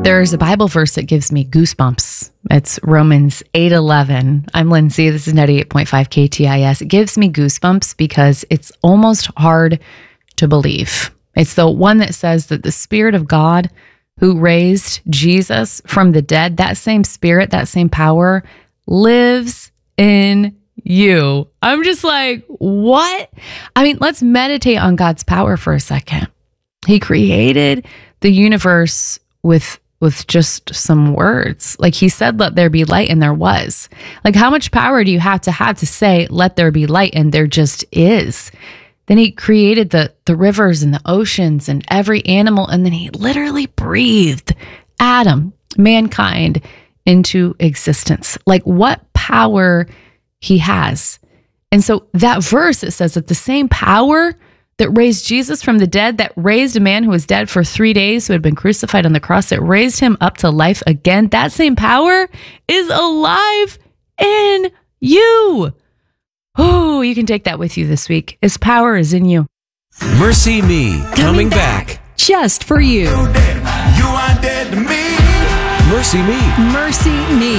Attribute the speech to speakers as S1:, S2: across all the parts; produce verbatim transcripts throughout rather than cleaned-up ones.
S1: There's a Bible verse that gives me goosebumps. It's Romans eight eleven. I'm Lindsay. This is ninety-eight point five K T I S. It gives me goosebumps because it's almost hard to believe. It's the one that says that the Spirit of God who raised Jesus from the dead, that same Spirit, that same power lives in you. I'm just like, what? I mean, let's meditate on God's power for a second. He created the universe with with just some words. Like he said, let there be light, and there was. Like, how much power do you have to have to say, let there be light, and there just is? Then he created the, the rivers and the oceans and every animal, and then he literally breathed Adam, mankind, into existence. Like, what power he has. And so that verse, it says that the same power that raised Jesus from the dead, that raised a man who was dead for three days, who had been crucified on the cross, that raised him up to life again, that same power is alive in you. Oh, you can take that with you this week. His power is in you.
S2: Mercy Me, coming, coming back.
S3: back. Just for you.
S2: You are dead to me. Mercy Me.
S3: Mercy Me.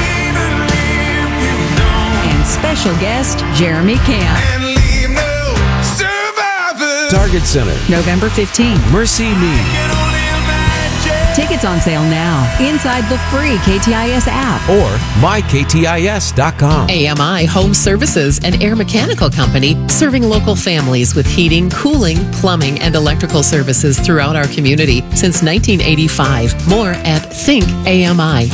S3: And special guest, Jeremy Camp.
S2: Target Center,
S3: November fifteenth.
S2: Mercy Me.
S3: Tickets on sale now inside the free K T I S app
S2: or my K T I S dot com.
S4: A M I Home Services, an air mechanical company serving local families with heating, cooling, plumbing, and electrical services throughout our community since nineteen eighty-five. More at think A M I